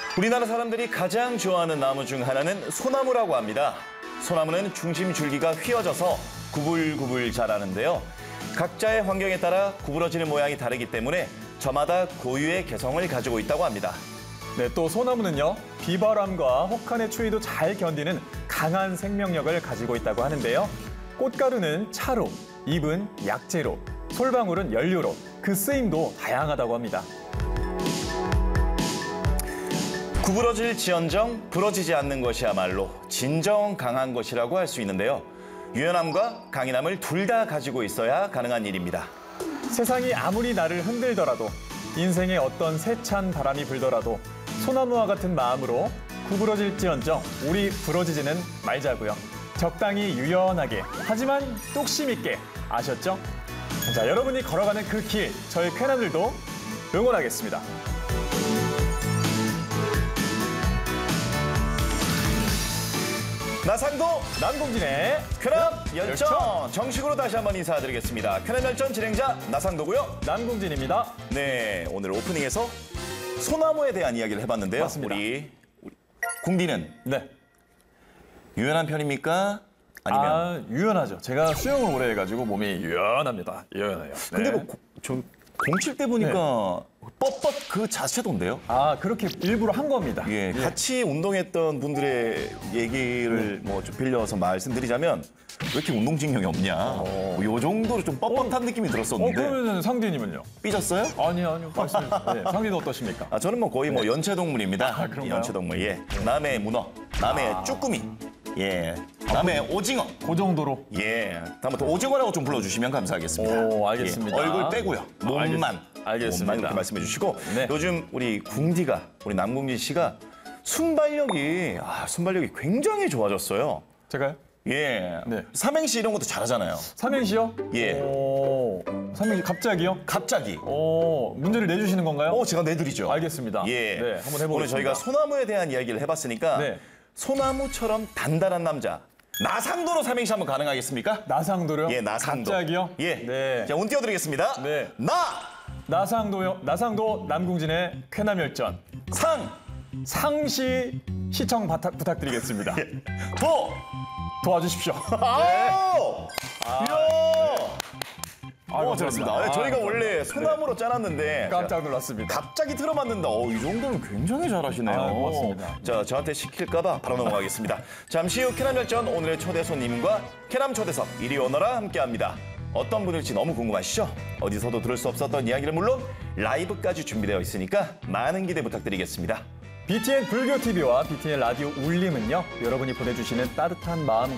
우리나라 사람들이 가장 좋아하는 나무 중 하나는 소나무라고 합니다. 소나무는 중심 줄기가 휘어져서 구불구불 자라는데요. 각자의 환경에 따라 구부러지는 모양이 다르기 때문에 저마다 고유의 개성을 가지고 있다고 합니다. 네, 또 소나무는요, 비바람과 혹한의 추위도 잘 견디는 강한 생명력을 가지고 있다고 하는데요. 꽃가루는 차로, 잎은 약재로, 솔방울은 연료로 그 쓰임도 다양하다고 합니다. 구부러질지언정 부러지지 않는 것이야말로 진정 강한 것이라고 할 수 있는데요. 유연함과 강인함을 둘 다 가지고 있어야 가능한 일입니다. 세상이 아무리 나를 흔들더라도, 인생에 어떤 세찬 바람이 불더라도 소나무와 같은 마음으로 구부러질지언정 우리 부러지지는 말자고요. 적당히 유연하게, 하지만 뚝심 있게. 아셨죠? 자, 여러분이 걸어가는 그 길, 저희 쾌남들도 응원하겠습니다. 나상도 남궁진의 쾌남 열전 정식으로 다시 한번 인사드리겠습니다. 쾌남 열전 진행자 나상도고요. 남궁진입니다. 네, 오늘 오프닝에서 소나무에 대한 이야기를 해봤는데요. 맞습니다. 우리 궁디는 네. 유연한 편입니까? 아니면 유연하죠. 제가 수영을 오래 해가지고 몸이 유연합니다. 유연해요. 근데 네. 뭐 저 공칠 때 보니까 뻣뻣 그 자체던데요? 그렇게 일부러 한 겁니다. 예, 같이 운동했던 분들의 얘기를 뭐 좀 빌려서 말씀드리자면 왜 이렇게 운동신경이 없냐? 뭐 요 정도로 좀 뻣뻣한 느낌이 들었었는데 그러면 상디님은요? 삐졌어요? 아니요. 맞습니다. 네, 상디는 어떠십니까? 저는 뭐 거의 뭐 연체동물입니다. 그런가요? 연체동물, 예. 남의 문어, 남의 쭈꾸미, 예. 남의 오징어, 그 정도로. 예. 다음부터 오징어라고 좀 불러주시면 감사하겠습니다. 오, 알겠습니다. 예. 얼굴 빼고요. 몸만. 알겠습니다. 몸만 이렇게 말씀해 주시고. 네. 요즘 우리 궁디가, 우리 남궁진 씨가 순발력이 굉장히 좋아졌어요. 제가요? 예. 네. 삼행시 이런 것도 잘하잖아요. 삼행시요? 예. 삼행시 갑자기요? 갑자기. 문제를 내주시는 건가요? 제가 내드리죠. 알겠습니다. 예. 네, 한번 해보겠습니다. 오늘 저희가 소나무에 대한 이야기를 해봤으니까 네. 소나무처럼 단단한 남자 나상도로 삼행시 한번 가능하겠습니까? 나상도요? 예, 나상도. 갑자기요? 예. 네. 자, 운 띄워드리겠습니다. 네. 나상 나상도 남궁진의 쾌남열전. 상시 시청 부탁드리겠습니다. 도와주십시오. 잘했습니다. 저희가 원래 소나무로 짜놨는데 깜짝 놀랐습니다. 갑자기 들어봤는데 이 정도면 굉장히 잘하시네요. 고맙습니다. 자, 저한테 시킬까봐 바로 넘어가겠습니다. 잠시 후 쾌남열전 오늘의 초대 손님과 쾌남 초대석 이리 오너라 함께합니다. 어떤 분일지 너무 궁금하시죠? 어디서도 들을 수 없었던 이야기를 물론 라이브까지 준비되어 있으니까 많은 기대 부탁드리겠습니다. BTN 불교 TV와 BTN 라디오 울림은요, 여러분이 보내주시는 따뜻한 마음